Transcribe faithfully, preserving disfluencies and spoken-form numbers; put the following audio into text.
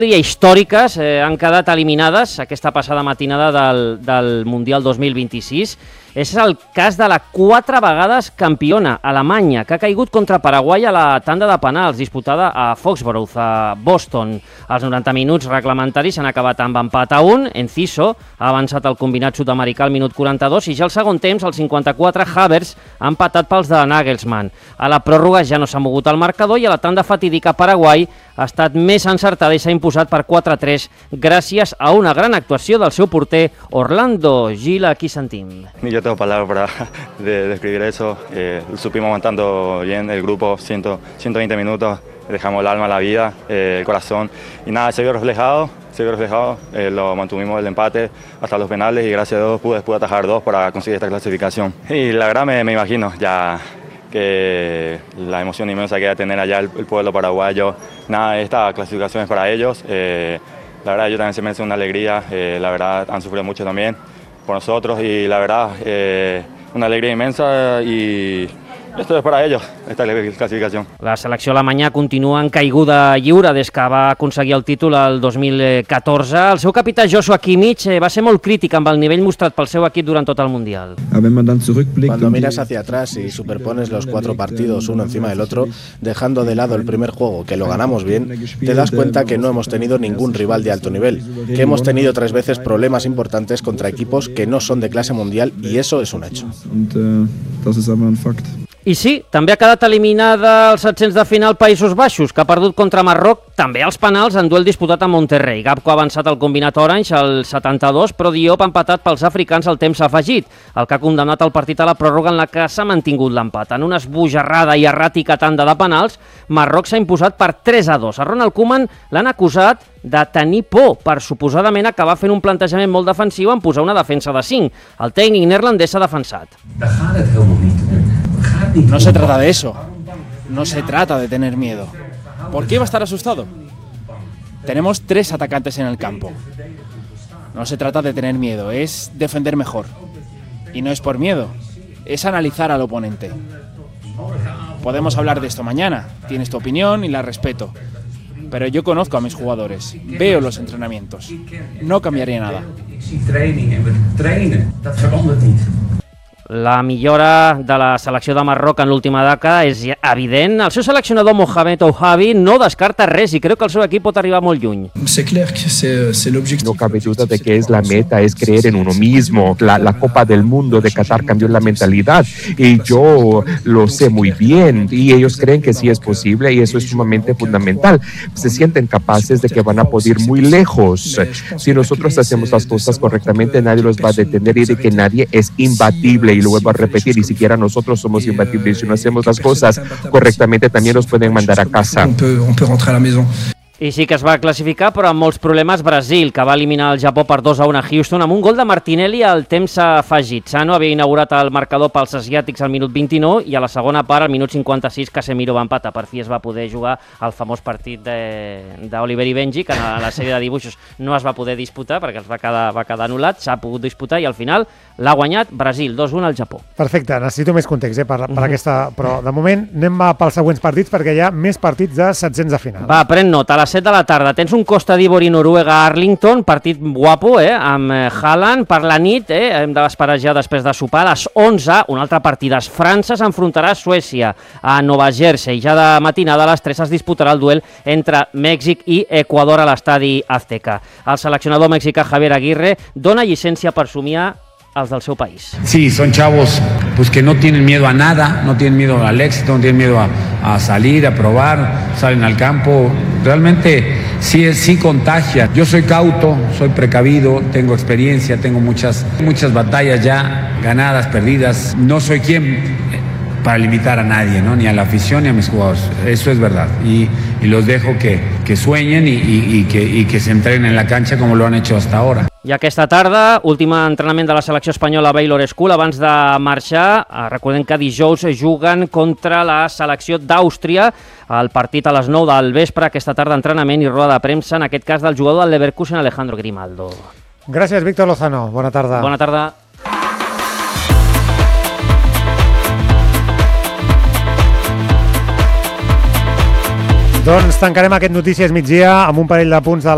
històriques eh, han quedat eliminades aquesta passada matinada del, del Mundial dos mil vint-i-sis. És el cas de la quatre vegades campiona Alemanya, que ha caigut contra Paraguai a la tanda de penals disputada a Foxborough, a Boston. Els noranta minuts reglamentaris s'han acabat amb empat a un. Enciso ha avançat el combinat sud-americà al minut quaranta-dos i ja al segon temps, al cinquanta-quatre, Havertz ha empatat pels de Nagelsmann. A la pròrroga ja no s'ha mogut el marcador i a la tanda fatídica Paraguai ha estat més encertada i s'ha imposat per quatre a tres gràcies a una gran actuació del seu porter Orlando Gil. Aquí sentim. Ni yo tengo palabras para de, describir eso. Eh, supimos aguantando bien el grupo, ciento veinte minutos, dejamos el alma, la vida, eh, el corazón y nada, se vio reflejado, se vio reflejado, eh, lo mantuvimos el empate hasta los penales y gracias a Dios pude, pude atajar dos para conseguir esta clasificación. Y la verdad me, me imagino ya que la emoción inmensa que va a tener allá el, el pueblo paraguayo. Nada, esta clasificación es para ellos. Eh, la verdad, ellos también se merecen una alegría. Eh, la verdad, han sufrido mucho también por nosotros y la verdad, eh, una alegría inmensa y esto es para ellos, esta clasificació. La selecció alemanya continua en caiguda lliure des que va aconseguir el títol el dos mil catorze. El seu capità Joshua Kimmich va ser molt crític amb el nivell mostrat pel seu equip durant tot el Mundial. Cuando miras hacia atrás y superpones los cuatro partidos uno encima del otro, dejando de lado el primer juego, que lo ganamos bien, te das cuenta que no hemos tenido ningún rival de alto nivel, que hemos tenido tres veces problemas importantes contra equipos que no son de clase mundial y eso es un hecho. I sí, també ha quedat eliminada als setzents de final Països Baixos, que ha perdut contra Marroc, també als penals en duel disputat a Monterrey. Gapco ha avançat el combinat orange al setanta-dos, però Diop ha empatat pels africans al temps afegit, el que ha condemnat el partit a la pròrroga en la que s'ha mantingut l'empat. En una esbojarrada i erràtica tanda de penals, Marroc s'ha imposat per tres a dos. A Ronald Koeman l'han acusat de tenir por per suposadament acabar fent un plantejament molt defensiu en posar una defensa de cinc. El tècnic neerlandès s'ha defensat. No se trata de eso, no se trata de tener miedo. ¿Por qué va a estar asustado? Tenemos tres atacantes en el campo. No se trata de tener miedo, es defender mejor. Y no es por miedo, es analizar al oponente. Podemos hablar de esto mañana, tienes tu opinión y la respeto. Pero yo conozco a mis jugadores, veo los entrenamientos, no cambiaría nada. La millora de la selecció de Marroc en l'última dècada és evident. El seu seleccionador Mohamed Ouhabi no descarta res i creu que el seu equip pot arribar molt lluny. No cabe duda de que es la meta, es creer en uno mismo. La, la Copa del Mundo de Qatar cambió la mentalidad y yo lo sé muy bien y ellos creen que sí es posible y eso es sumamente fundamental. Se sienten capaces de que van a poder ir muy lejos. Si nosotros hacemos las cosas correctamente, nadie los va a detener y de que nadie es imbatible. Y lo vuelvo a repetir, ni siquiera nosotros somos imbatibles. Si no hacemos las cosas correctamente, también nos pueden mandar a casa. I sí que es va classificar, però amb molts problemes, Brasil, que va eliminar el Japó per dos a un a Houston amb un gol de Martinelli al temps afegit. Sano havia inaugurat el marcador pels asiàtics al minut vint-i-nou i a la segona part, al minut cinquanta-sis, Casemiro va empatar. Per fi es va poder jugar el famós partit d'Oliver i Benji, que en la sèrie de dibuixos no es va poder disputar perquè es va quedar, va quedar anul·lat, s'ha pogut disputar i al final l'ha guanyat Brasil, dos a un al Japó. Perfecte, necessito més context eh, per, per aquesta... Però de moment anem pels següents partits perquè hi ha més partits de setzents de final. Va, pren nota, a les set de la tarda tens un Costa d'Ivori Noruega a Arlington, partit guapo, eh, amb Haaland. Per la nit, eh, hem d'esperar ja després de sopar, a les onze, un altre partit. França s'enfrontarà a Suècia, a Nova Jersey. Ja de matinada a les tres es disputarà el duel entre Mèxic i Equador a l'estadi Azteca. El seleccionador mexicà Javier Aguirre dona llicència per somiar als del seu país. Sí, son chavos pues que no tienen miedo a nada, no tienen miedo al éxito, no tienen miedo a, a salir, a probar, salen al campo. Realmente sí, sí contagia. Yo soy cauto, soy precavido, tengo experiencia, tengo muchas, muchas batallas ya ganadas, perdidas. No soy quien para limitar a nadie, ¿no? Ni a la afición ni a mis jugadores. Eso es verdad. Y, y los dejo que, que sueñen y, y, y, que, y que se entrenen en la cancha como lo han hecho hasta ahora. I aquesta tarda, últim entrenament de la selecció espanyola a Baylor School abans de marxar. Recordem que dijous juguen contra la selecció d'Àustria. El partit a les nou del vespre, aquesta tarda entrenament i roda de premsa, en aquest cas del jugador del Leverkusen, Alejandro Grimaldo. Gràcies, Víctor Lozano. Bona tarda. Bona tarda. Doncs tancarem aquest Notícies Migdia amb un parell de punts de